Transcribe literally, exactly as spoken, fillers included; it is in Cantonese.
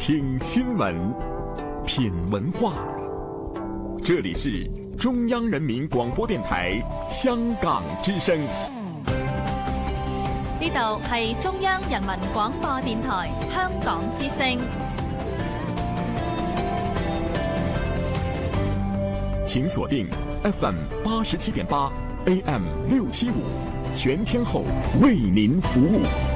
听新闻，品文化。这里是中央人民广播电台香港之聲。 呢度係中央人民廣播電台香港之聲。 請鎖定 F M 八十七點八 A M 六七五，全天候為您服務。